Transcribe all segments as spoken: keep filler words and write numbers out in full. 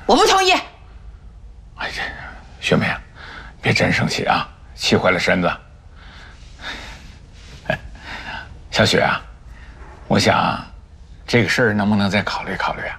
我不同意。 哎呀，雪梅啊，别真生气啊，气坏了身子。哎，小雪啊，我想这个事儿能不能再考虑考虑啊？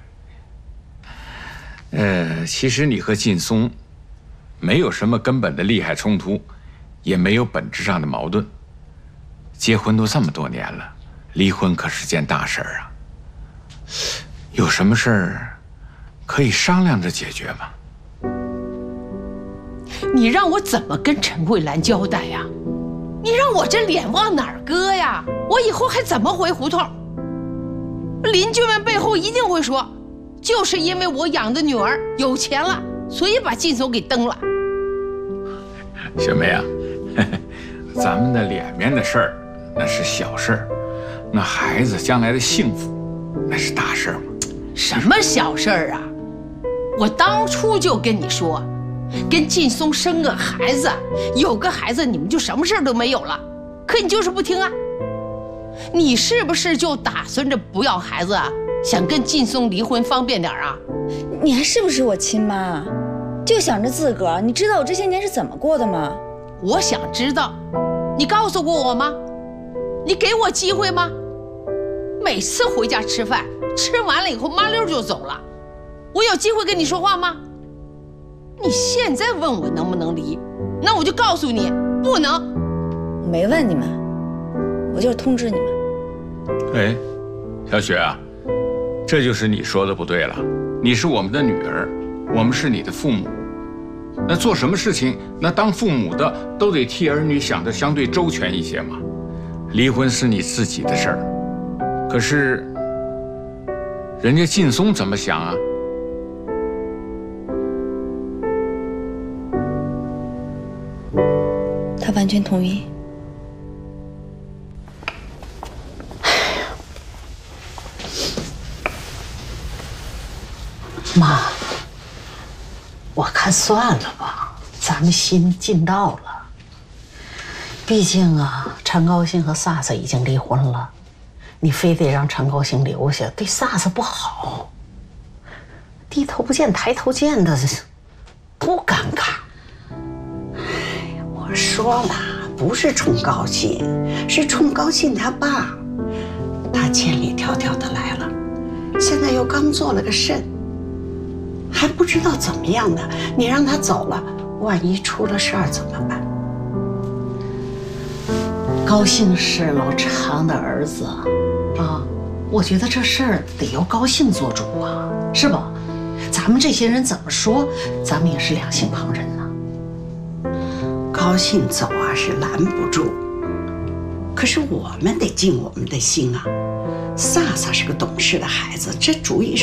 呃，其实你和劲松没有什么根本的利害冲突，也没有本质上的矛盾。结婚都这么多年了，离婚可是件大事儿啊。有什么事儿可以商量着解决吗？ 你让我怎么跟陈慧兰交代呀？你让我这脸往哪儿搁呀？我以后还怎么回胡同？邻居们背后一定会说，就是因为我养的女儿有钱了，所以把劲松给蹬了。 雪梅啊，咱们的脸面的事儿那是小事儿，那孩子将来的幸福那是大事儿嘛。 什么小事儿啊？我当初就跟你说，跟劲松生个孩子，有个孩子你们就什么事儿都没有了。可你就是不听啊！你是不是就打算着不要孩子啊？想跟劲松离婚方便点啊？ 你还是不是我亲妈？就想着自个儿，你知道我这些年是怎么过的吗？ 我想知道，你告诉过我吗？你给我机会吗？每次回家吃饭，吃完了以后麻溜就走了，我有机会跟你说话吗？你现在问我能不能离，那我就告诉你，不能。 我没问你们，我就是通知你们。 哎，小雪啊，这就是你说的不对了。你是我们的女儿，我们是你的父母，那做什么事情，那当父母的都得替儿女想得相对周全一些嘛。离婚是你自己的事儿，可是人家劲松怎么想啊？ 他完全同意。 妈，我看算了吧，咱们心尽到了。毕竟啊，陈高兴和萨萨已经离婚了，你非得让陈高兴留下，对萨萨不好。低头不见抬头见的，多尴尬。哎呀，我说了，不是冲高兴，是冲高兴他爸。他千里迢迢的来了，现在又刚做了个肾，还不知道怎么样呢。你让他走了，万一出了事儿怎么办？高兴是老常的儿子啊，我觉得这事儿得由高兴做主啊，是吧？咱们这些人怎么说，咱们也是两性旁人呢。 高兴走啊是拦不住，可是我们得尽我们的心啊。萨萨是个懂事的孩子，这主意是